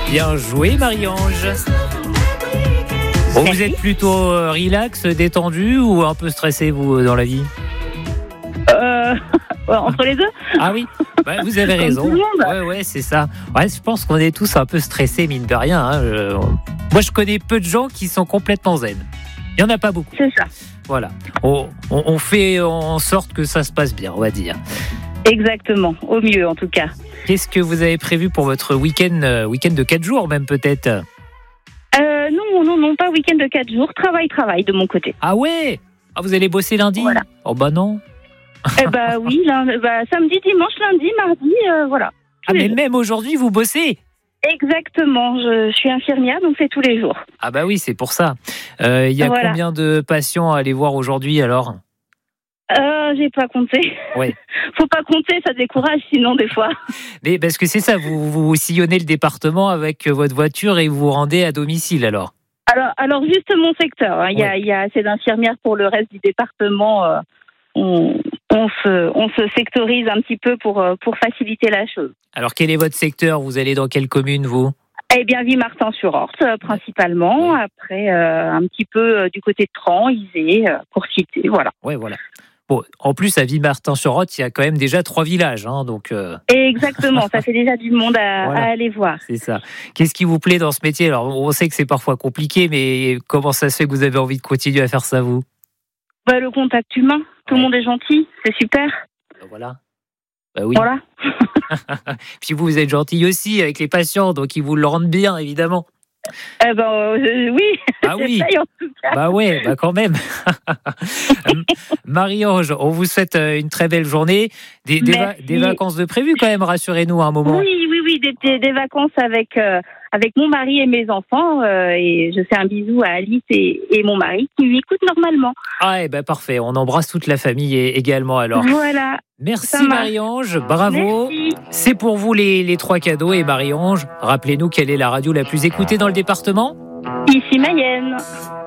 Bien joué, Marie-Ange. Bon, vous êtes plutôt relax, détendu ou un peu stressé, vous, dans la vie ? Entre les deux. Ah oui, vous avez raison. Comme tout le monde. Ouais, c'est ça. Ouais, je pense qu'on est tous un peu stressés, mine de rien. Moi, je connais peu de gens qui sont complètement zen. Il n'y en a pas beaucoup. C'est ça. Voilà. On fait en sorte que ça se passe bien, on va dire. Exactement, au mieux en tout cas. Qu'est-ce que vous avez prévu pour votre week-end de 4 jours même peut-être ? Non, pas week-end de 4 jours. Travail de mon côté. Ah ouais ? Vous allez bosser lundi ? Voilà. Oh bah non. Oui, samedi, dimanche, lundi, mardi, voilà. Ah mais même aujourd'hui vous bossez ? Exactement, je suis infirmière, donc c'est tous les jours. Ah bah oui, c'est pour ça. Il y a combien de patients à aller voir aujourd'hui alors ? J'ai pas compté. Ouais. Faut pas compter, ça décourage sinon des fois. Mais parce que c'est ça, vous sillonnez le département avec votre voiture et vous vous rendez à domicile alors ? Alors juste mon secteur, hein. Il y a assez d'infirmières pour le reste du département. On se sectorise un petit peu pour faciliter la chose. Alors quel est votre secteur ? Vous allez dans quelle commune vous ? Eh bien, Vimartin-sur-Orth, principalement. Oui. Après, un petit peu du côté de Tran, Isée, pour citer, voilà. Ouais, voilà. Bon, en plus, à Vimartin-sur-Orth, il y a quand même déjà 3 villages, hein, donc. Exactement, ça fait déjà du monde à aller voir. C'est ça. Qu'est-ce qui vous plaît dans ce métier ? Alors, on sait que c'est parfois compliqué, mais comment ça se fait que vous avez envie de continuer à faire ça, vous ? Le contact humain, tout le monde est gentil, c'est super. Voilà. Bah oui. Voilà. Puis vous êtes gentil aussi avec les patients, donc ils vous le rendent bien, évidemment. Oui. Ah oui. En tout cas. Bah ouais, quand même. Marie-Ange, on vous souhaite une très belle journée. Des vacances de prévues quand même, rassurez-nous un moment. Oui, des vacances avec mon mari et mes enfants. Et je fais un bisou à Alice et mon mari qui m'écoutent normalement. Ah, parfait. On embrasse toute la famille également alors. Voilà. Merci Marie-Ange, bravo. Merci. C'est pour vous les 3 cadeaux. Et Marie-Ange, rappelez-nous quelle est la radio la plus écoutée dans le département ? Ici Mayenne.